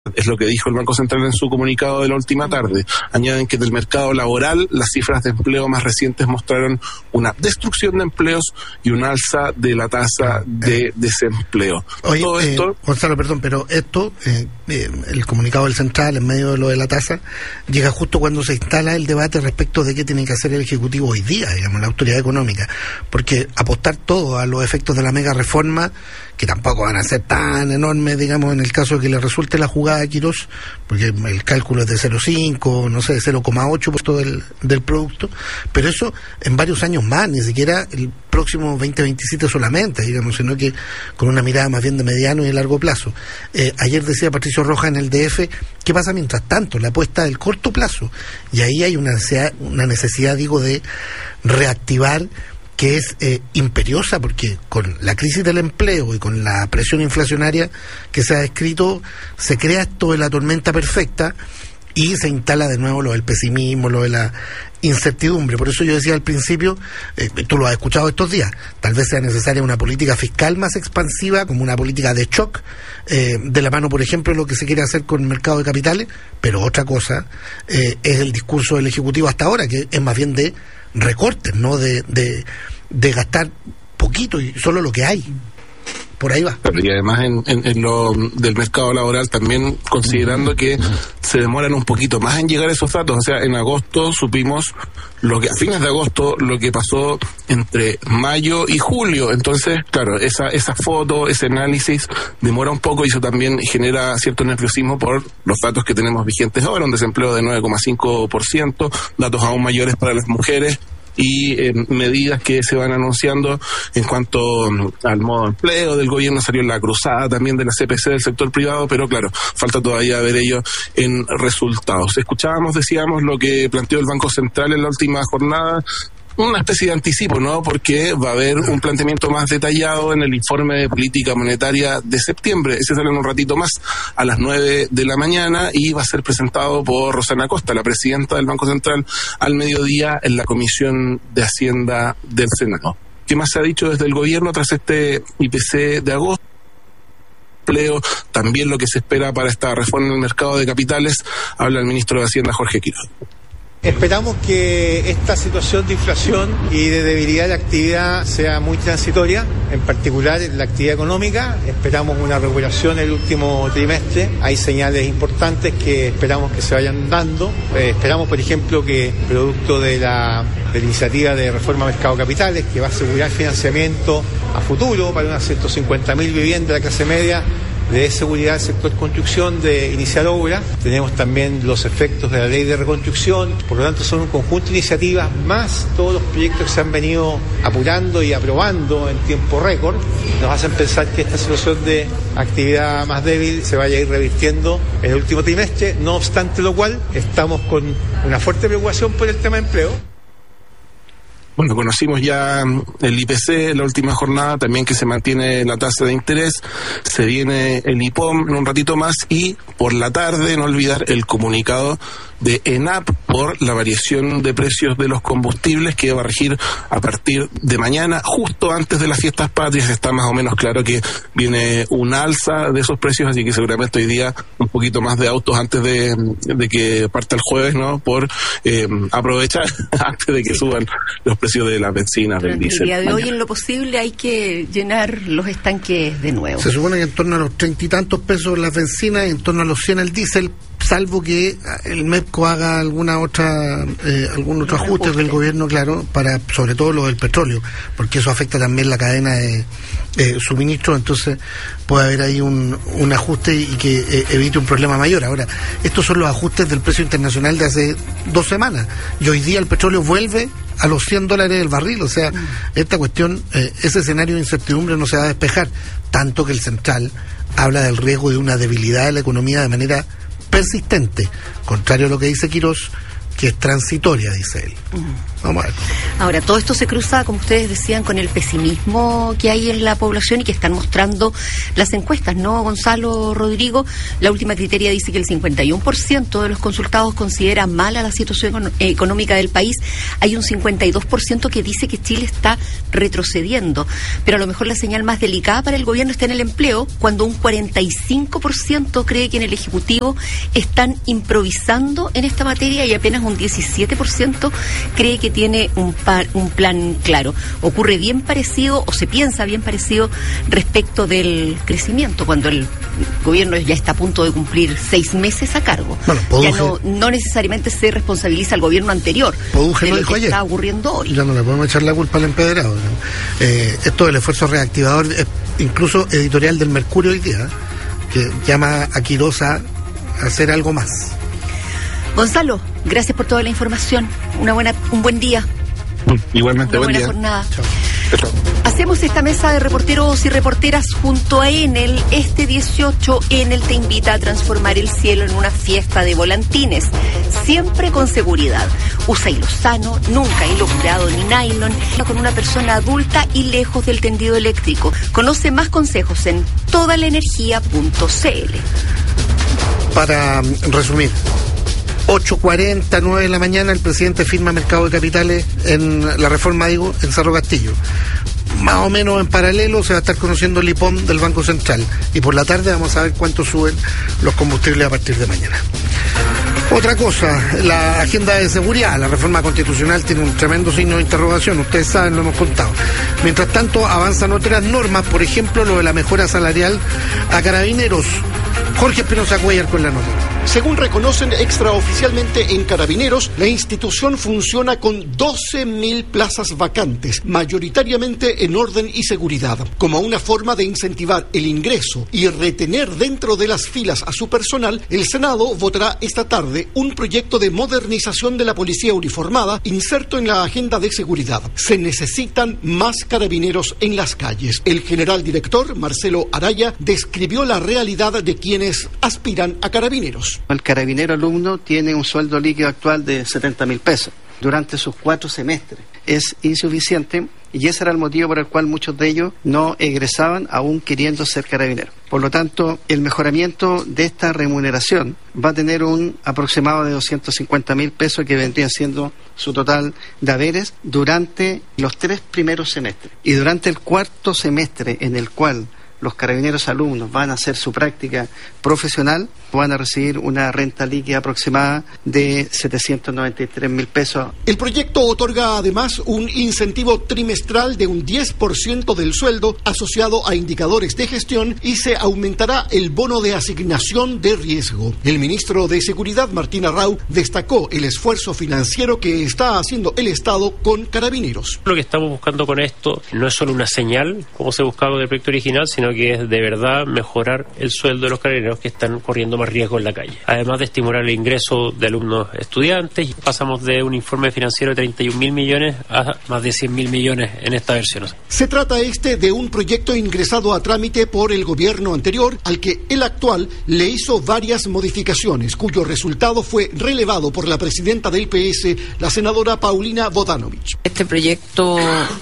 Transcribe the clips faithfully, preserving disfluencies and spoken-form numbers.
Es lo que dijo el Banco Central en su comunicado de la última tarde. Añaden que del mercado laboral, las cifras de empleo más recientes mostraron una destrucción de empleos y un alza de la tasa de desempleo. Oye, Todo esto... eh, Gonzalo, perdón, pero esto, eh, eh, el comunicado del Central, en medio de lo de la tasa, llega justo cuando se instala el debate respecto de qué tiene que hacer el Ejecutivo hoy día, digamos, la autoridad económica. Porque apostar todo a los efectos de la mega reforma, que tampoco van a ser tan enormes, digamos, en el caso de que le resulte la jugada a Quirós, porque el cálculo es de cero coma cinco, no sé, cero coma ocho por ciento del, del producto, pero eso en varios años más, ni siquiera el próximo veinte veintisiete solamente, digamos, sino que con una mirada más bien de mediano y largo plazo. Eh, ayer decía Patricio Rojas en el D F, ¿qué pasa mientras tanto? La apuesta del corto plazo, y ahí hay una necesidad, una necesidad digo, de reactivar, que es eh, imperiosa, porque con la crisis del empleo y con la presión inflacionaria que se ha descrito, se crea esto de la tormenta perfecta y se instala de nuevo lo del pesimismo, lo de la incertidumbre. Por eso yo decía al principio, eh, tú lo has escuchado estos días, tal vez sea necesaria una política fiscal más expansiva, como una política de shock, eh, de la mano, por ejemplo, lo que se quiere hacer con el mercado de capitales, pero otra cosa eh, es el discurso del Ejecutivo hasta ahora, que es más bien de recortes, no de, de, de gastar poquito y solo lo que hay. Por ahí va. Y además en, en, en lo del mercado laboral también, considerando que se demoran un poquito más en llegar esos datos. O sea, en agosto supimos lo que a fines de agosto lo que pasó entre mayo y julio. Entonces, claro, esa esa foto, ese análisis demora un poco y eso también genera cierto nerviosismo por los datos que tenemos vigentes ahora, un desempleo de nueve coma cinco por ciento, datos aún mayores para las mujeres y eh, medidas que se van anunciando en cuanto um, al modo de empleo del gobierno. Salió la cruzada también de la C P C del sector privado, pero claro, falta todavía ver ello en resultados. Escuchábamos, decíamos, lo que planteó el Banco Central en la última jornada, una especie de anticipo, ¿no? Porque va a haber un planteamiento más detallado en el informe de política monetaria de septiembre. Ese sale en un ratito más, a las nueve de la mañana, y va a ser presentado por Rosana Costa, la presidenta del Banco Central, al mediodía en la Comisión de Hacienda del Senado. ¿Qué más se ha dicho desde el gobierno tras este I P C de agosto? Empleo, también lo que se espera para esta reforma en el mercado de capitales, habla el ministro de Hacienda, Jorge Quiroz. Esperamos que esta situación de inflación y de debilidad de la actividad sea muy transitoria, en particular en la actividad económica. Esperamos una recuperación en el último trimestre. Hay señales importantes que esperamos que se vayan dando. Eh, esperamos, por ejemplo, que producto de la, de la iniciativa de reforma Mercado Capitales, que va a asegurar financiamiento a futuro para unas ciento cincuenta mil viviendas de la clase media, de seguridad del sector construcción, de iniciar obra. Tenemos también los efectos de la ley de reconstrucción. Por lo tanto, son un conjunto de iniciativas más todos los proyectos que se han venido apurando y aprobando en tiempo récord. Nos hacen pensar que esta situación de actividad más débil se vaya a ir revirtiendo en el último trimestre. No obstante lo cual, estamos con una fuerte preocupación por el tema de empleo. Bueno, conocimos ya el I P C, la última jornada, también que se mantiene la tasa de interés, se viene el I P O M en un ratito más y por la tarde, no olvidar el comunicado de ENAP por la variación de precios de los combustibles que va a regir a partir de mañana, justo antes de las fiestas patrias. Está más o menos claro que viene un alza de esos precios, así que seguramente hoy día un poquito más de autos antes de, de que parta el jueves, ¿no? Por eh, aprovechar antes de que suban los precios de la benzina, del diésel. El día de hoy, en lo posible, hay que llenar los estanques de nuevo. Se supone que en torno a los treinta y tantos pesos la benzina y en torno a los cien el diésel, salvo que el MEPCO haga alguna otra eh, algún otro ajuste ajuste del gobierno, claro, para sobre todo lo del petróleo, porque eso afecta también la cadena de eh, suministro. Entonces puede haber ahí un, un ajuste y que eh, evite un problema mayor. Ahora, estos son los ajustes del precio internacional de hace dos semanas y hoy día el petróleo vuelve a los cien dólares el barril. O sea, esta cuestión, eh, ese escenario de incertidumbre no se va a despejar, tanto que el Central habla del riesgo de una debilidad de la economía de manera persistente, contrario a lo que dice Quirós, que es transitoria, dice él. Vamos a ver. Ahora, todo esto se cruza, como ustedes decían, con el pesimismo que hay en la población y que están mostrando las encuestas, ¿no, Gonzalo Rodrigo? La última criteria dice que el cincuenta y uno por ciento de los consultados considera mala la situación económica del país. Hay un cincuenta y dos por ciento que dice que Chile está retrocediendo. Pero a lo mejor la señal más delicada para el gobierno está en el empleo, cuando un cuarenta y cinco por ciento cree que en el Ejecutivo están improvisando en esta materia y apenas un diecisiete por ciento cree que tiene un, par, un plan claro. Ocurre bien parecido, o se piensa bien parecido, respecto del crecimiento, cuando el gobierno ya está a punto de cumplir seis meses a cargo. Bueno, ya no, no necesariamente se responsabiliza al gobierno anterior Poduje de lo, lo que ayer. está ocurriendo hoy. Ya no le podemos echar la culpa al empedrado, ¿no? Eh, esto del esfuerzo reactivador, eh, incluso editorial del Mercurio hoy día, que llama a Quirós a hacer algo más. Gonzalo, gracias por toda la información. Una buena, un buen día. Igualmente, Una buen buena día. jornada. Chao. Hacemos esta mesa de reporteros y reporteras junto a Enel. Este dieciocho, Enel te invita a transformar el cielo en una fiesta de volantines, siempre con seguridad. Usa hilo sano, nunca hilo curado ni nylon, con una persona adulta y lejos del tendido eléctrico. Conoce más consejos en toda la energía punto c l. Para mm, resumir, ocho cuarenta, nueve de la mañana el presidente firma Mercado de Capitales en la reforma, digo, en Cerro Castillo. Más o menos en paralelo se va a estar conociendo el I P O M del Banco Central. Y por la tarde vamos a ver cuánto suben los combustibles a partir de mañana. Otra cosa, la agenda de seguridad, la reforma constitucional tiene un tremendo signo de interrogación, ustedes saben, lo hemos contado. Mientras tanto, avanzan otras normas, por ejemplo, lo de la mejora salarial a carabineros. Jorge Espinosa Cuellar con la nota. Según reconocen extraoficialmente en Carabineros, la institución funciona con doce mil plazas vacantes, mayoritariamente en orden y seguridad. Como una forma de incentivar el ingreso y retener dentro de las filas a su personal, el Senado votará esta tarde un proyecto de modernización de la policía uniformada inserto en la agenda de seguridad. Se necesitan más carabineros en las calles. El general director, Marcelo Araya, describió la realidad de quienes aspiran a carabineros. El carabinero alumno tiene un sueldo líquido actual de setenta mil pesos durante sus cuatro semestres. Es insuficiente y ese era el motivo por el cual muchos de ellos no egresaban aún queriendo ser carabineros. Por lo tanto, el mejoramiento de esta remuneración va a tener un aproximado de doscientos cincuenta mil pesos que vendría siendo su total de haberes durante los tres primeros semestres. Y durante el cuarto semestre en el cual los carabineros alumnos van a hacer su práctica profesional, van a recibir una renta líquida aproximada de setecientos noventa y tres mil pesos. El proyecto otorga además un incentivo trimestral de un diez por ciento del sueldo asociado a indicadores de gestión y se aumentará el bono de asignación de riesgo. El ministro de Seguridad, Martín Arrau, destacó el esfuerzo financiero que está haciendo el Estado con carabineros. Lo que estamos buscando con esto no es solo una señal, como se buscaba en el proyecto original, sino que es de verdad mejorar el sueldo de los carabineros que están corriendo más riesgo en la calle. Además de estimular el ingreso de alumnos estudiantes, pasamos de un informe financiero de treinta y un mil millones a más de cien mil millones en esta versión. Se trata este de un proyecto ingresado a trámite por el gobierno anterior, al que el actual le hizo varias modificaciones, cuyo resultado fue relevado por la presidenta del P S, la senadora Paulina Bodanovich. Este proyecto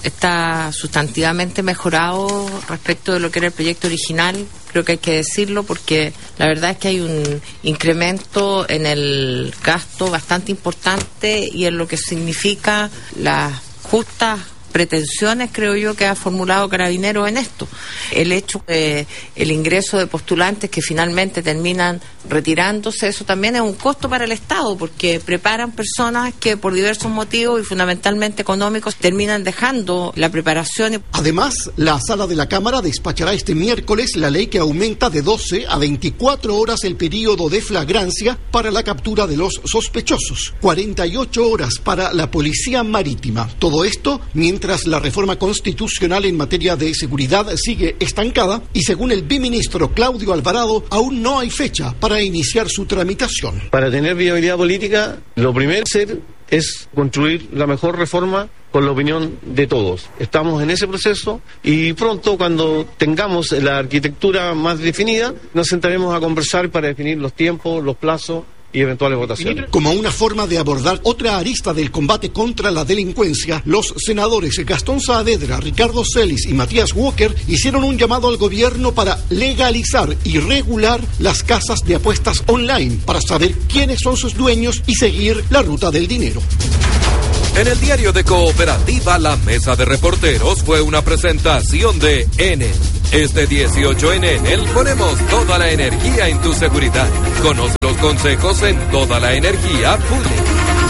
está sustantivamente mejorado respecto de lo que era el proyecto original. Creo que hay que decirlo porque la verdad es que hay un incremento en el gasto bastante importante y en lo que significa las justas pretensiones, creo yo, que ha formulado Carabineros en esto. El hecho de el ingreso de postulantes que finalmente terminan retirándose, eso también es un costo para el Estado, porque preparan personas que por diversos motivos y fundamentalmente económicos terminan dejando la preparación. Además, la sala de la Cámara despachará este miércoles la ley que aumenta de doce a veinticuatro horas el periodo de flagrancia para la captura de los sospechosos, cuarenta y ocho horas para la Policía Marítima. Todo esto mientras Mientras la reforma constitucional en materia de seguridad sigue estancada y según el biministro Claudio Alvarado, aún no hay fecha para iniciar su tramitación. Para tener viabilidad política, lo primero que hacer es construir la mejor reforma con la opinión de todos. Estamos en ese proceso y pronto, cuando tengamos la arquitectura más definida, nos sentaremos a conversar para definir los tiempos, los plazos y eventuales votaciones. Como una forma de abordar otra arista del combate contra la delincuencia, los senadores Gastón Saavedra, Ricardo Celis y Matías Walker hicieron un llamado al gobierno para legalizar y regular las casas de apuestas online, para saber quiénes son sus dueños y seguir la ruta del dinero. En el diario de Cooperativa, la mesa de reporteros fue una presentación de Enel. Este dieciocho en Enel ponemos toda la energía en tu seguridad. Conoce los consejos en toda la energía pública.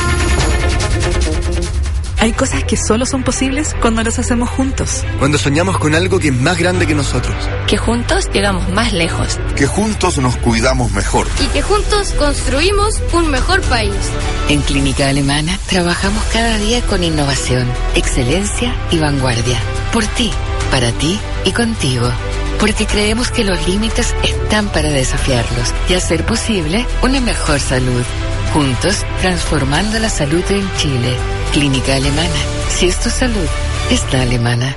Hay cosas que solo son posibles cuando las hacemos juntos. Cuando soñamos con algo que es más grande que nosotros. Que juntos llegamos más lejos. Que juntos nos cuidamos mejor. Y que juntos construimos un mejor país. En Clínica Alemana trabajamos cada día con innovación, excelencia y vanguardia. Por ti, para ti y contigo. Porque creemos que los límites están para desafiarlos y hacer posible una mejor salud. Juntos, transformando la salud en Chile. Clínica Alemana. Si es tu salud, es la alemana.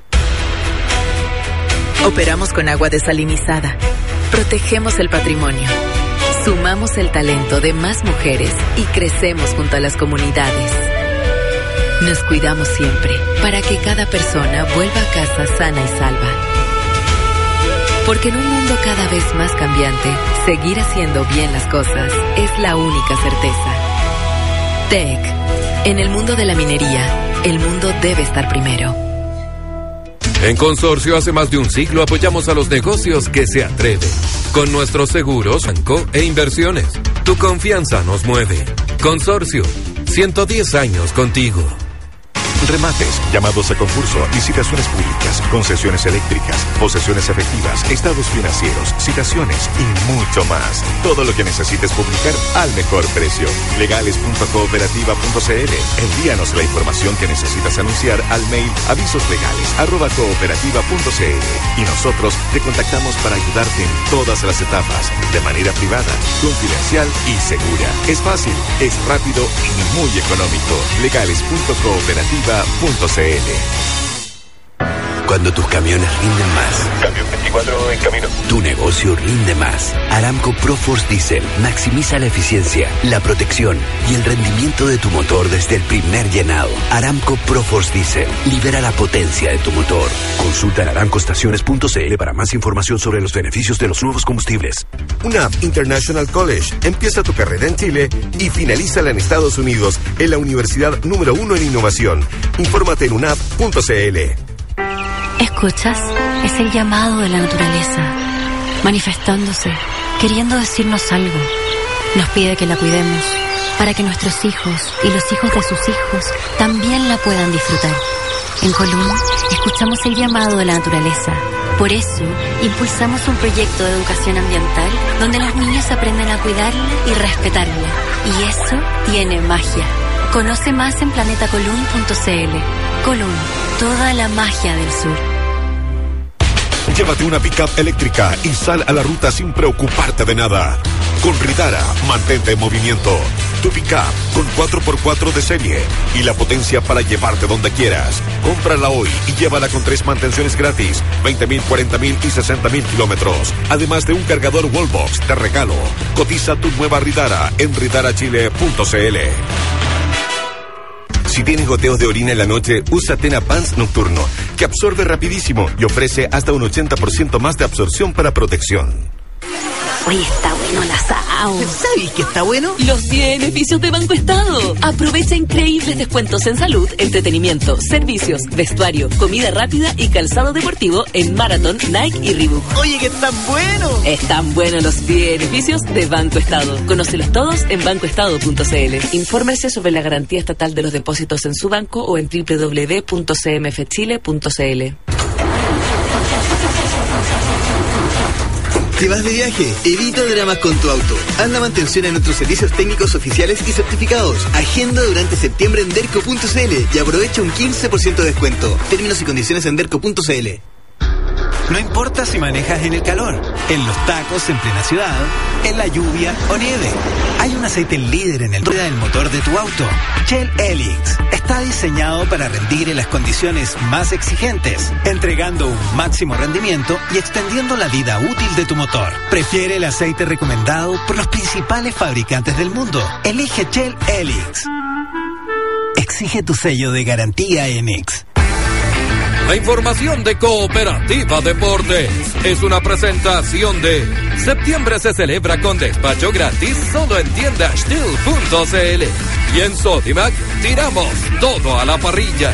Operamos con agua desalinizada. Protegemos el patrimonio. Sumamos el talento de más mujeres y crecemos junto a las comunidades. Nos cuidamos siempre para que cada persona vuelva a casa sana y salva. Porque en un mundo cada vez más cambiante, seguir haciendo bien las cosas es la única certeza. T E C. En el mundo de la minería, el mundo debe estar primero. En Consorcio, hace más de un siglo apoyamos a los negocios que se atreven. Con nuestros seguros, banco e inversiones. Tu confianza nos mueve. Consorcio, ciento diez años contigo. Remates, llamados a concurso, licitaciones públicas, concesiones eléctricas, posesiones efectivas, estados financieros, citaciones y mucho más. Todo lo que necesites publicar al mejor precio. legales punto cooperativa punto c l. Envíanos la información que necesitas anunciar al mail avisoslegales arroba cooperativa punto c l y nosotros te contactamos para ayudarte en todas las etapas, de manera privada, confidencial y segura. Es fácil, es rápido y muy económico. legales punto cooperativa punto c l. Cuando tus camiones rinden más. Camión veinticuatro en camino. Tu negocio rinde más. Aramco ProForce Diesel maximiza la eficiencia, la protección y el rendimiento de tu motor desde el primer llenado. Aramco ProForce Diesel libera la potencia de tu motor. Consulta en aramco estaciones punto c l para más información sobre los beneficios de los nuevos combustibles. U N A P International College. Empieza tu carrera en Chile y finalízala en Estados Unidos en la universidad número uno en innovación. Infórmate en u n a p punto c l. ¿Escuchas? Es el llamado de la naturaleza, manifestándose, queriendo decirnos algo. Nos pide que la cuidemos, para que nuestros hijos y los hijos de sus hijos también la puedan disfrutar. En Colún, escuchamos el llamado de la naturaleza. Por eso, impulsamos un proyecto de educación ambiental donde los niños aprenden a cuidarla y respetarla. Y eso tiene magia. Conoce más en planeta colún punto c l. Colún, toda la magia del sur. Llévate una pick-up eléctrica y sal a la ruta sin preocuparte de nada. Con Ridara, mantente en movimiento. Tu pick-up con cuatro por cuatro de serie y la potencia para llevarte donde quieras. Cómprala hoy y llévala con tres mantenciones gratis, veinte mil, cuarenta mil y sesenta mil kilómetros. Además de un cargador Wallbox de regalo. Cotiza tu nueva Ridara en ridara chile punto c l. Si tienes goteos de orina en la noche, usa Tena Pants Nocturno, que absorbe rapidísimo y ofrece hasta un ochenta por ciento más de absorción para protección. Oye, está bueno el asado. ¿Sabes qué está bueno? Los beneficios de Banco Estado. Aprovecha increíbles descuentos en salud, entretenimiento, servicios, vestuario, comida rápida y calzado deportivo en Marathon, Nike y Reebok. Oye, que están buenos. Están buenos los beneficios de Banco Estado. Conócelos todos en banco estado punto c l. Infórmese sobre la garantía estatal de los depósitos en su banco o en doble u doble u doble u punto c m f chile punto c l. ¿Te vas de viaje? Evita dramas con tu auto. Haz la mantención en nuestros servicios técnicos oficiales y certificados. Agenda durante septiembre en derco punto c l y aprovecha un quince por ciento de descuento. Términos y condiciones en derco punto c l. No importa si manejas en el calor, en los tacos en plena ciudad, en la lluvia o nieve. Hay un aceite líder en el rueda del motor de tu auto. Shell Helix está diseñado para rendir en las condiciones más exigentes, entregando un máximo rendimiento y extendiendo la vida útil de tu motor. Prefiere el aceite recomendado por los principales fabricantes del mundo. Elige Shell Helix. Exige tu sello de garantía Enix. La información de Cooperativa Deportes es una presentación de septiembre se celebra con despacho gratis solo en tienda Stihl punto c l y en Sodimac tiramos todo a la parrilla.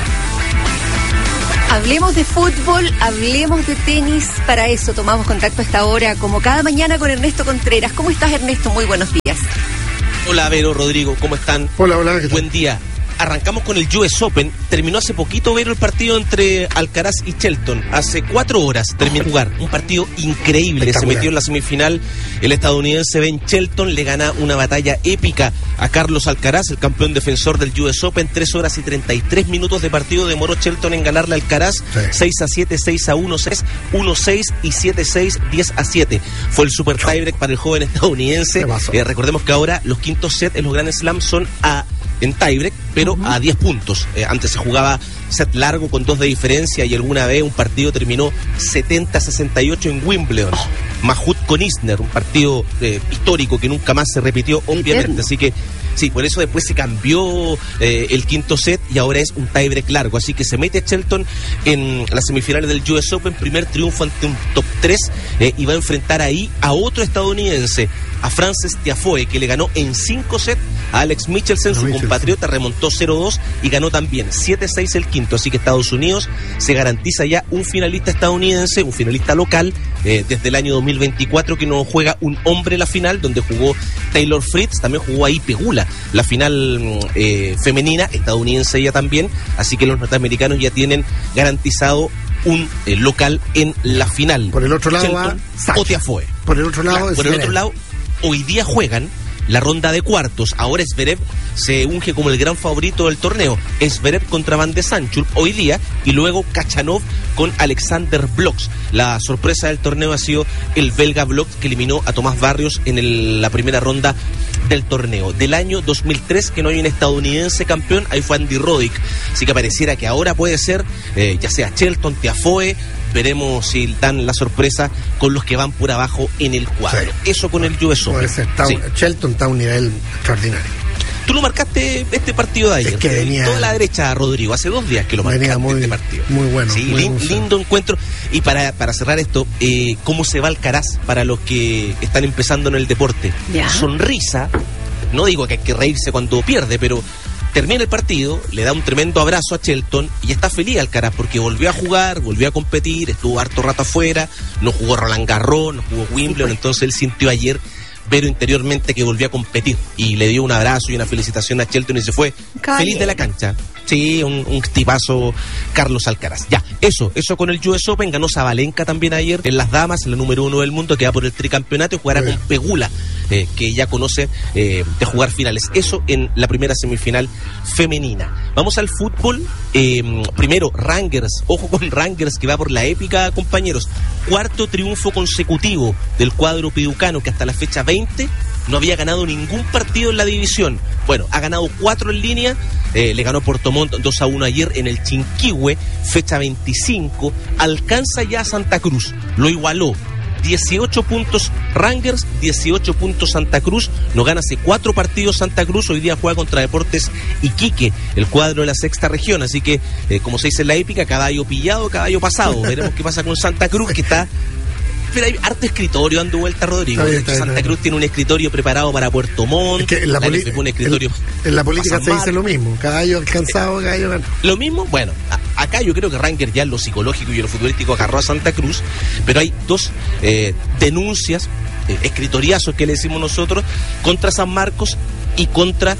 Hablemos de fútbol, hablemos de tenis. Para eso tomamos contacto a esta hora, como cada mañana, con Ernesto Contreras. ¿Cómo estás, Ernesto? Muy buenos días. Hola, Vero, Rodrigo, ¿cómo están? Hola, hola. Buen día. Arrancamos con el U S Open. Terminó hace poquito, Vero, el partido entre Alcaraz y Shelton. Hace cuatro horas terminó de jugar. Un partido increíble. Se metió en la semifinal. El estadounidense Ben Shelton le gana una batalla épica a Carlos Alcaraz, el campeón defensor del U S Open. Tres horas y treinta y tres minutos de partido demoró Shelton en ganarle a Alcaraz. Sí. seis a siete, seis a uno, seis, uno a seis y siete a seis, diez a siete. Fue el super tiebreak para el joven estadounidense. Eh, recordemos que ahora los quintos sets en los Grand Slam son a... en tiebreak, pero uh-huh. a diez puntos. Eh, antes se jugaba set largo con dos de diferencia y alguna vez un partido terminó setenta a sesenta y ocho en Wimbledon. Oh. Mahut con Isner, un partido eh, histórico que nunca más se repitió, obviamente. Así que, sí, por eso después se cambió eh, el quinto set y ahora es un tiebreak largo. Así que se mete Shelton en las semifinales del U S Open, primer triunfo ante un top tres, eh, y va a enfrentar ahí a otro estadounidense, a Frances Tiafoe, que le ganó en cinco sets a Alex Michelsen, su compatriota, remontó cero dos y ganó también siete seis el quinto. Así que Estados Unidos se garantiza ya un finalista estadounidense, un finalista local, eh, desde el año dos mil veinticuatro que no juega un hombre la final, donde jugó Taylor Fritz, también jugó ahí Pegula, la final eh, femenina, estadounidense ella también. Así que los norteamericanos ya tienen garantizado un eh, local en la final. Por el otro lado Shelton va o Tiafoe. Por el otro lado, claro, por el otro lado, hoy día juegan la ronda de cuartos. Ahora Zverev se unge como el gran favorito del torneo. Zverev contra Van de Sanchul hoy día, y luego Kachanov con Alexander Bloks. La sorpresa del torneo ha sido el belga Bloks, que eliminó a Tomás Barrios en el, la primera ronda del torneo. Del año dos mil tres que no hay un estadounidense campeón, ahí fue Andy Roddick. Así que pareciera que ahora puede ser, eh, ya sea Shelton, Tiafoe. Veremos si dan la sorpresa con los que van por abajo en el cuadro. Sí. Eso con el U S Open. Está, sí. Shelton está a un nivel extraordinario. Tú lo marcaste este partido de ayer. Es que venía... Toda la derecha, Rodrigo. Hace dos días que lo marcaste muy, este partido. Muy bueno. Sí, muy lin, lindo encuentro. Y para, para cerrar esto, eh, ¿cómo se va Alcaraz para los que están empezando en el deporte? ¿Ya? Sonrisa. No digo que hay que reírse cuando pierde, pero... termina el partido, le da un tremendo abrazo a Shelton y está feliz Alcaraz porque volvió a jugar, volvió a competir, estuvo harto rato afuera, no jugó Roland Garros, no jugó Wimbledon, entonces él sintió ayer, pero interiormente, que volvió a competir y le dio un abrazo y una felicitación a Shelton y se fue Calle. feliz de la cancha. Sí, un, un tipazo Carlos Alcaraz. Ya, eso, eso con el U S Open. Ganó Sabalenka también ayer en las damas, la número uno del mundo, que va por el tricampeonato y jugará con Pegula, eh, que ya conoce eh, de jugar finales. Eso en la primera semifinal femenina. Vamos al fútbol. Eh, primero, Rangers. Ojo con Rangers, que va por la épica, compañeros. Cuarto triunfo consecutivo del cuadro piducano, que hasta la fecha veinte no había ganado ningún partido en la división. Bueno, ha ganado cuatro en línea. Eh, le ganó Puerto Montt dos a uno ayer en el Chinquihue, fecha veinticinco. Alcanza ya a Santa Cruz, lo igualó. dieciocho puntos Rangers, dieciocho puntos Santa Cruz. No gana hace cuatro partidos Santa Cruz. Hoy día juega contra Deportes Iquique, el cuadro de la sexta región. Así que, eh, como se dice en la épica, caballo pillado, caballo pasado. Veremos qué pasa con Santa Cruz, que está... Pero hay harto escritorio dando vuelta, Rodrigo. Está bien, está bien, Santa Cruz tiene un escritorio preparado para Puerto Montt. Es que en la, poli- un escritorio el, en la política se dice lo mismo. Caballo alcanzado, caballo ganado. Lo mismo, bueno, a, acá yo creo que Rangers ya en lo psicológico y en lo futbolístico agarró a Santa Cruz, pero hay dos eh, denuncias, eh, escritoriazos que le decimos nosotros, contra San Marcos y contra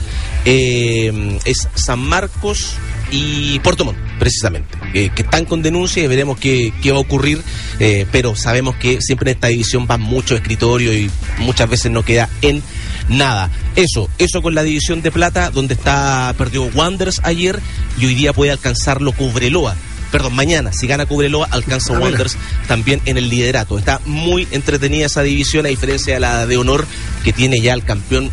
eh, es San Marcos y Puerto Montt, precisamente, eh, que están con denuncia y veremos qué, qué va a ocurrir, eh, pero sabemos que siempre en esta división van mucho escritorio y muchas veces no queda en nada. Eso, eso con la división de plata, donde está perdió Wanderers ayer y hoy día puede alcanzarlo Cobreloa. perdón, mañana, si gana Cobreloa, alcanza ah, Wanderers también en el liderato. Está muy entretenida esa división, a diferencia de la de honor, que tiene ya el campeón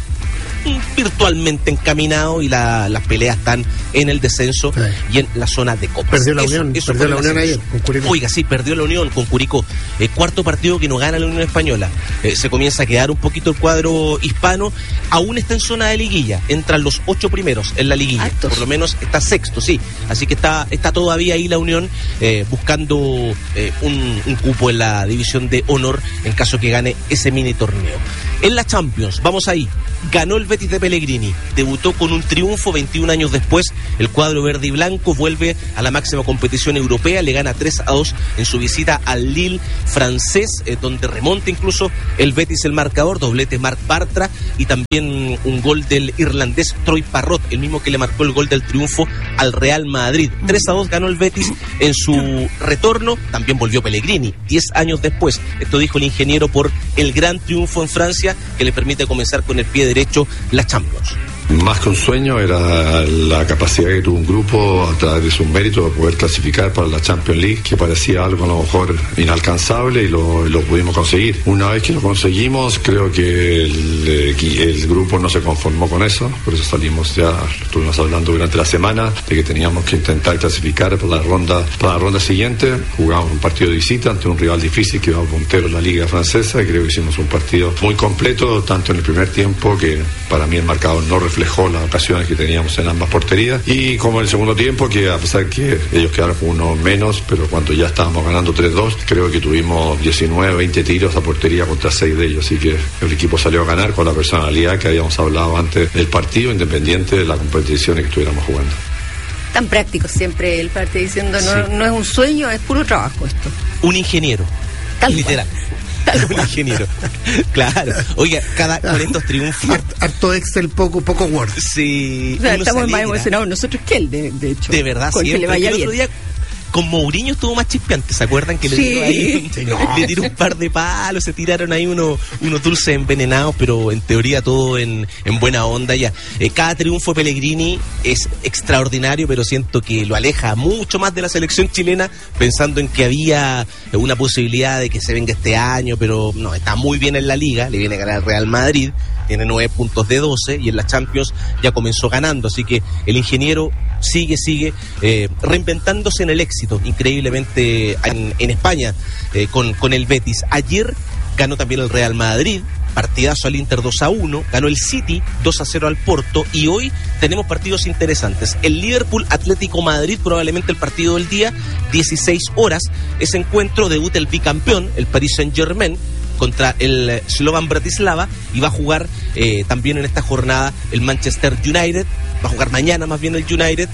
virtualmente encaminado y la, las peleas están en el descenso sí. y en la zona de copas. Perdió la Unión, eso, eso perdió la Unión ayer con Curicó. Oiga, sí, perdió la Unión con Curicó. Eh, cuarto partido que no gana la Unión Española. Eh, se comienza a quedar un poquito el cuadro hispano. Aún está en zona de liguilla. Entran los ocho primeros en la liguilla. Actos. Por lo menos está sexto, sí. Así que está, está todavía ahí la Unión eh, buscando eh, un, un cupo en la división de honor en caso que gane ese mini torneo. En la Champions, vamos ahí. Ganó el Betis de Pellegrini, debutó con un triunfo veintiún años después. El cuadro verde y blanco vuelve a la máxima competición europea, le gana tres a dos en su visita al Lille francés, eh, donde remonta incluso el Betis el marcador, doblete Marc Bartra y también un gol del irlandés Troy Parrott, el mismo que le marcó el gol del triunfo al Real Madrid. tres a dos ganó el Betis en su retorno, también volvió Pellegrini diez años después. Esto dijo el ingeniero por el gran triunfo en Francia que le permite comenzar con el pie derecho la Champions. Más que un sueño, era la capacidad que tuvo un grupo a través de sus méritos de poder clasificar para la Champions League, que parecía algo a lo mejor inalcanzable y lo, lo pudimos conseguir. Una vez que lo conseguimos, creo que el, el grupo no se conformó con eso, por eso salimos ya, estuvimos hablando durante la semana de que teníamos que intentar clasificar para la ronda, para la ronda siguiente. Jugamos un partido de visita ante un rival difícil que iba puntero en la liga francesa y creo que hicimos un partido muy completo, tanto en el primer tiempo, que para mí el marcador no reflejó las ocasiones que teníamos en ambas porterías, y como en el segundo tiempo, que a pesar que ellos quedaron con uno menos, pero cuando ya estábamos ganando tres dos, creo que tuvimos diecinueve, veinte tiros a portería contra seis de ellos, así que el equipo salió a ganar con la personalidad que habíamos hablado antes del partido, independiente de las competiciones que estuviéramos jugando. Tan práctico siempre el partido, diciendo no, sí. no es un sueño, es puro trabajo esto. Un ingeniero, Tal literal. Cual. Un ingeniero. Claro. Oiga, cada con estos triunfos. Harto, harto Excel, poco, poco Word. Sí. O sea, estamos más emocionados nosotros que él, de, de hecho. De verdad, con siempre. Que le vaya bien. El otro día, con Mourinho estuvo más chispeante, ¿se acuerdan? Que le, sí. tiró ahí, sí, no. le tiró un par de palos, se tiraron ahí unos, unos dulces envenenados, pero en teoría todo en, en buena onda ya. Eh, cada triunfo de Pellegrini es extraordinario, pero siento que lo aleja mucho más de la selección chilena, pensando en que había una posibilidad de que se venga este año, pero no, está muy bien en la Liga, le viene a ganar al Real Madrid, tiene nueve puntos de doce y en la Champions ya comenzó ganando, así que el ingeniero sigue, sigue eh, reinventándose en el éxito, increíblemente en, en España eh, con, con el Betis. Ayer ganó también el Real Madrid, partidazo al Inter dos a uno, ganó el City dos a cero al Porto, y hoy tenemos partidos interesantes. El Liverpool Atlético Madrid, probablemente el partido del día, dieciséis horas, ese encuentro debuta el bicampeón, el Paris Saint-Germain, contra el Slovan Bratislava, y va a jugar eh, también en esta jornada el Manchester United, va a jugar mañana más bien el United,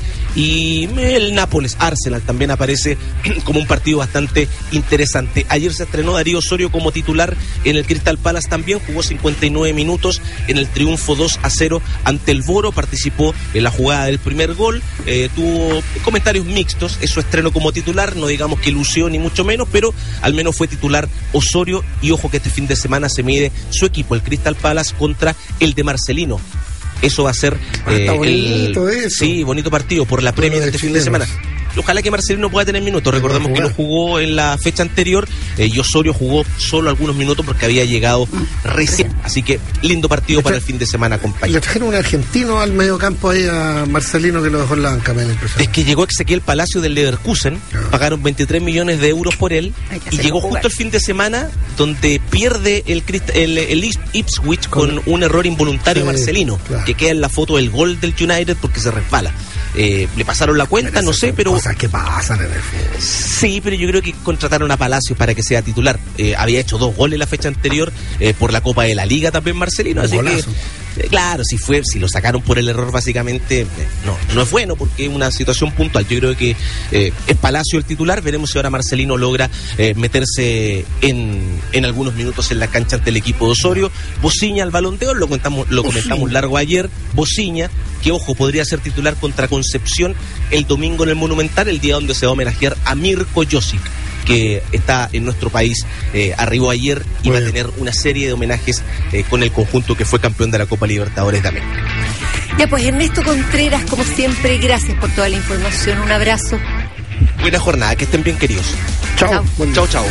y el Nápoles Arsenal también aparece como un partido bastante interesante. Ayer se estrenó Darío Osorio como titular en el Crystal Palace, también jugó cincuenta y nueve minutos en el triunfo dos a cero ante el Boro, participó en la jugada del primer gol, eh, tuvo comentarios mixtos, es su estreno como titular, no digamos que lució ni mucho menos, pero al menos fue titular Osorio, y ojo que este fin de semana se mide su equipo, el Crystal Palace, contra el de Marcelino. Eso va a ser eh, bonito el eso. Sí, bonito partido por la Premier de este fin de semana. Ojalá que Marcelino pueda tener minutos. Recordemos que no jugó en la fecha anterior eh, y Osorio jugó solo algunos minutos porque había llegado recién. Así que lindo partido para el fin de semana, compañero. Le trajeron un argentino al medio campo ahí a Marcelino, que lo dejó en la banca. Es que llegó Ezequiel Palacio del Leverkusen, no. pagaron veintitrés millones de euros por él, y llegó jugar. justo el fin de semana donde pierde el, el, el Ipswich con, con un error involuntario sí, Marcelino, claro. que queda en la foto del gol del United porque se resbala. Eh, le pasaron la cuenta, no sé, pero... Cosas que pasan en el fútbol. Sí, pero yo creo que contrataron a Palacios para que sea titular. Eh, había hecho dos goles la fecha anterior eh, por la Copa de la Liga también Marcelino, así golazo. que... Eh, claro, si fue, si lo sacaron por el error básicamente, eh, no, no es bueno porque es una situación puntual. Yo creo que eh, es Palacio el titular, veremos si ahora Marcelino logra eh, meterse en, en algunos minutos en la cancha ante el equipo de Osorio. Bociña al Balón de Oro, lo comentamos, lo comentamos largo ayer. Bociña, que ojo, podría ser titular contra Concepción el domingo en el Monumental, el día donde se va a homenajear a Mirko Josic, que está en nuestro país, eh, arribó ayer y va a tener una serie de homenajes eh, con el conjunto que fue campeón de la Copa Libertadores de América. Ya pues, Ernesto Contreras, como siempre, gracias por toda la información, un abrazo. Buena jornada, que estén bien, queridos. Chao. Chao, chao.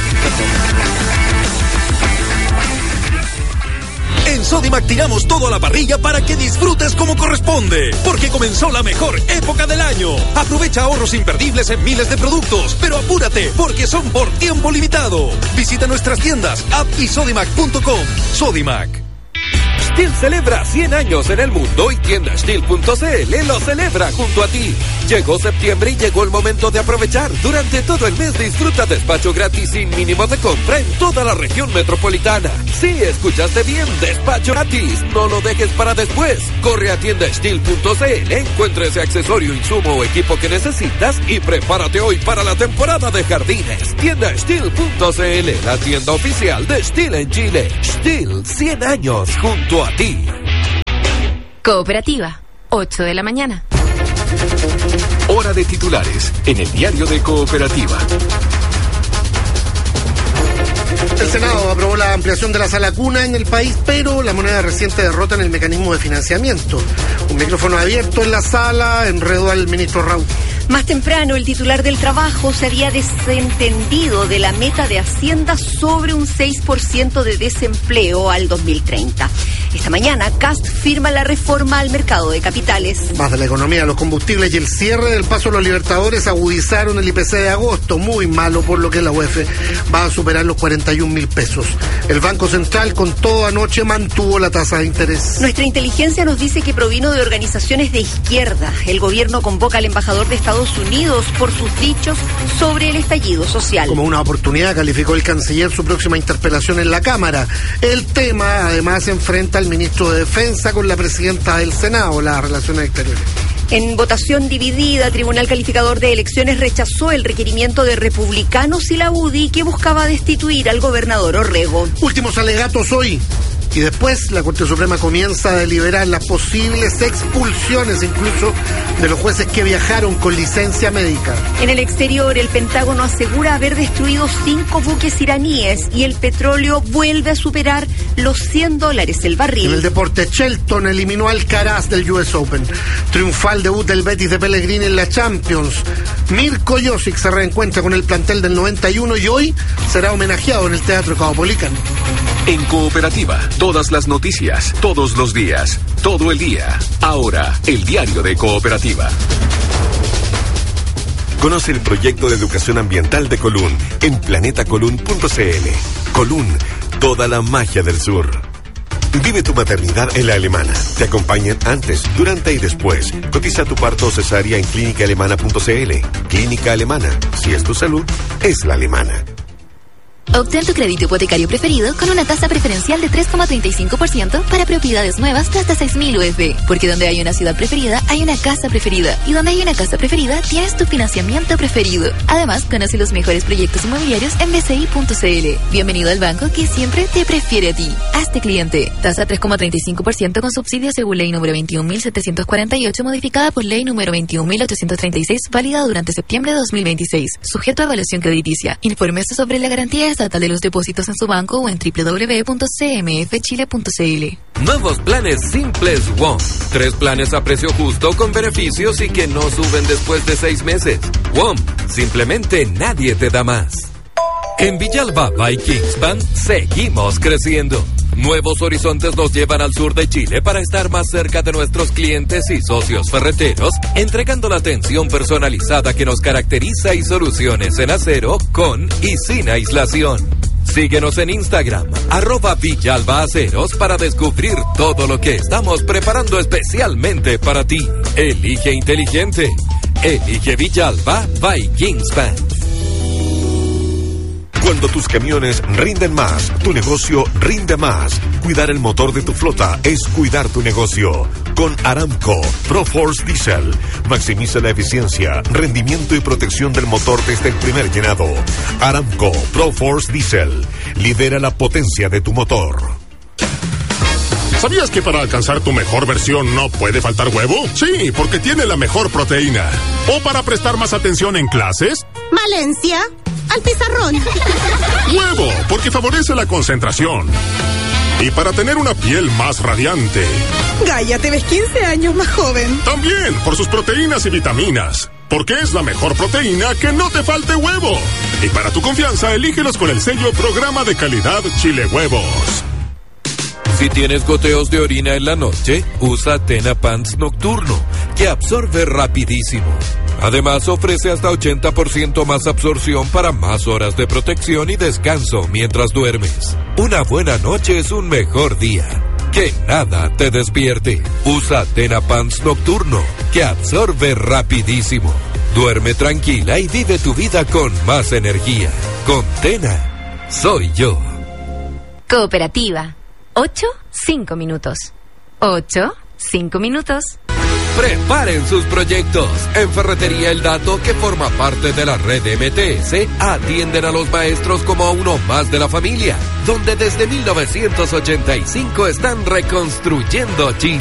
En Sodimac tiramos todo a la parrilla para que disfrutes como corresponde, porque comenzó la mejor época del año. Aprovecha ahorros imperdibles en miles de productos, pero apúrate, porque son por tiempo limitado. Visita nuestras tiendas, app y sodimac punto com. Sodimac. Stihl celebra cien años en el mundo y tienda Stihl punto c l lo celebra junto a ti. Llegó septiembre y llegó el momento de aprovechar. Durante todo el mes disfruta despacho gratis sin mínimo de compra en toda la región metropolitana. Sí, escuchaste bien, despacho gratis. No lo dejes para después. Corre a tienda Stihl punto c l, encuentra ese accesorio, insumo o equipo que necesitas y prepárate hoy para la temporada de jardines. Tienda Stihl punto c l, la tienda oficial de Stihl en Chile. Stihl, cien años junto a ti. Cooperativa, ocho de la mañana. Hora de titulares en el diario de Cooperativa. El Senado aprobó la ampliación de la sala cuna en el país, pero la moneda reciente derrota en el mecanismo de financiamiento. Un micrófono abierto en la sala enredó al ministro Raúl. Más temprano, el titular del Trabajo se había desentendido de la meta de Hacienda sobre un seis por ciento de desempleo al dos mil treinta. Esta mañana, Kast firma la reforma al mercado de capitales. Más de la economía, los combustibles y el cierre del paso de los Libertadores agudizaron el I P C de agosto, muy malo, por lo que la U E F va a superar los cuarenta y un mil pesos. El Banco Central, con todo anoche, mantuvo la tasa de interés. Nuestra inteligencia nos dice que provino de organizaciones de izquierda. El gobierno convoca al embajador de Estados Unidos por sus dichos sobre el estallido social. Como una oportunidad, calificó el canciller su próxima interpelación en la Cámara. El tema, además, enfrenta al ministro de Defensa con la presidenta del Senado, las Relaciones Exteriores. En votación dividida, Tribunal Calificador de Elecciones rechazó el requerimiento de Republicanos y la U D I que buscaba destituir al gobernador Orrego. Últimos alegatos hoy. Y después la Corte Suprema comienza a deliberar las posibles expulsiones incluso de los jueces que viajaron con licencia médica. En el exterior, el Pentágono asegura haber destruido cinco buques iraníes y el petróleo vuelve a superar los cien dólares el barril. En el deporte, Shelton eliminó al Alcaraz del U S Open. Triunfal debut del Betis de Pellegrini en la Champions. Mirko Josic se reencuentra con el plantel del noventa y uno y hoy será homenajeado en el Teatro Caupolicán. En Cooperativa, todas las noticias, todos los días, todo el día. Ahora, el diario de Cooperativa. Conoce el proyecto de educación ambiental de Colún en planeta colún punto c l. Colún, toda la magia del sur. Vive tu maternidad en la Alemana. Te acompañan antes, durante y después. Cotiza tu parto o cesárea en clínica alemana punto c l. Clínica Alemana. Si es tu salud, es la alemana. Obtén tu crédito hipotecario preferido con una tasa preferencial de tres coma treinta y cinco por ciento para propiedades nuevas de hasta seis mil U F. Porque donde hay una ciudad preferida, hay una casa preferida. Y donde hay una casa preferida, tienes tu financiamiento preferido. Además, conoce los mejores proyectos inmobiliarios en b c i punto c l. Bienvenido al banco que siempre te prefiere a ti. Hazte cliente. Tasa tres coma treinta y cinco por ciento con subsidio según ley número veintiún mil setecientos cuarenta y ocho, modificada por ley número veintiún mil ochocientos treinta y seis, válida durante septiembre de dos mil veintiséis. Sujeto a evaluación crediticia. Infórmese sobre la garantía estatal de los depósitos en su banco o en w w w punto c m f chile punto c l. Nuevos planes simples WOM. Tres planes a precio justo con beneficios y que no suben después de seis meses. WOM. Simplemente nadie te da más. En Villalba by Kingspan seguimos creciendo. Nuevos horizontes nos llevan al sur de Chile para estar más cerca de nuestros clientes y socios ferreteros, entregando la atención personalizada que nos caracteriza y soluciones en acero con y sin aislación. Síguenos en Instagram, arroba Villalba Aceros, para descubrir todo lo que estamos preparando especialmente para ti. Elige inteligente. Elige Villalba by Kingspan. Cuando tus camiones rinden más, tu negocio rinde más. Cuidar el motor de tu flota es cuidar tu negocio. Con Aramco ProForce Diesel. Maximiza la eficiencia, rendimiento y protección del motor desde el primer llenado. Aramco ProForce Diesel. Libera la potencia de tu motor. ¿Sabías que para alcanzar tu mejor versión no puede faltar huevo? Sí, porque tiene la mejor proteína. ¿O para prestar más atención en clases? Valencia, al pizarrón. Huevo, porque favorece la concentración. Y para tener una piel más radiante. Gaia, te ves quince años más joven. También, por sus proteínas y vitaminas. porque es la mejor proteína que no te falte huevo. Y para tu confianza, elígelos con el sello Programa de Calidad Chile Huevos. Si tienes goteos de orina en la noche, usa Tena Pants Nocturno, que absorbe rapidísimo. Además, ofrece hasta ochenta por ciento más absorción para más horas de protección y descanso mientras duermes. Una buena noche es un mejor día. Que nada te despierte. Usa Tena Pants Nocturno, que absorbe rapidísimo. Duerme tranquila y vive tu vida con más energía. Con Tena, soy yo. Cooperativa. Ocho, cinco minutos. Ocho, cinco minutos. Preparen sus proyectos. En Ferretería El Dato, que forma parte de la red M T S, atienden a los maestros como a uno más de la familia, donde desde mil novecientos ochenta y cinco están reconstruyendo Chile.